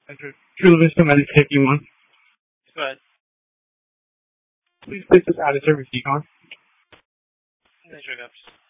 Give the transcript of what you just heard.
Enter Chula Vista Medic Safety 1. Go ahead. Please place this out of service decon. Nice recaps.